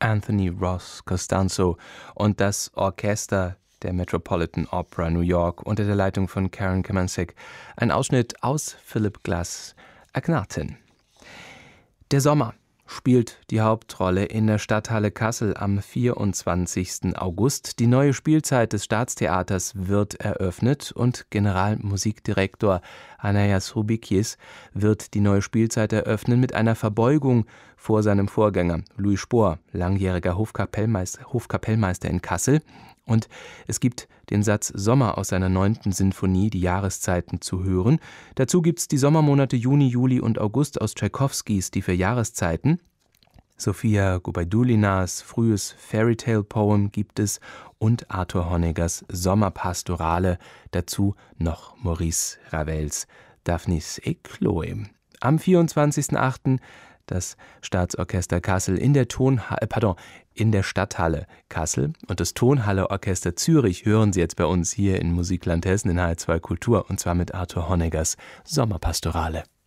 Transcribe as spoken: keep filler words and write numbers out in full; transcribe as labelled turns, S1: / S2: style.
S1: Anthony Ross Costanzo und das Orchester der Metropolitan Opera New York unter der Leitung von Karen Kemansek. Ein Ausschnitt aus Philip Glass' Akhenaten. Der Sommer spielt die Hauptrolle in der Stadthalle Kassel am vierundzwanzigsten August. Die neue Spielzeit des Staatstheaters wird eröffnet und Generalmusikdirektor Anaias Roubikiis wird die neue Spielzeit eröffnen mit einer Verbeugung vor seinem Vorgänger Louis Spohr, langjähriger Hofkapellmeister, Hofkapellmeister in Kassel. Und es gibt den Satz Sommer aus seiner neunten Sinfonie, die Jahreszeiten, zu hören. Dazu gibt es die Sommermonate Juni, Juli und August aus Tschaikowskis Die vier Jahreszeiten. Sophia Gubaidulinas frühes Fairytale-Poem gibt es und Arthur Honeggers Sommerpastorale, dazu noch Maurice Ravels Daphnis et Chloé. Am vierundzwanzigsten achten das Staatsorchester Kassel in der Tonha- äh, pardon, in der Stadthalle Kassel und das Tonhalle-Orchester Zürich hören Sie jetzt bei uns hier in Musikland Hessen in H R zwei Kultur und zwar mit Arthur Honeggers Sommerpastorale.